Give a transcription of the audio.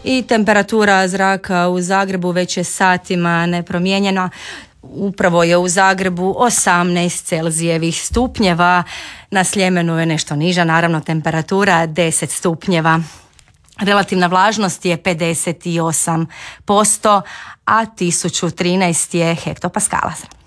i temperatura zraka u Zagrebu već je satima nepromijenjena. Upravo je u Zagrebu 18 Celzijevih stupnjeva, na Sljemenu je nešto niža, naravno temperatura 10 stupnjeva. Relativna vlažnost je 58%, a 1013 je hektopaskala.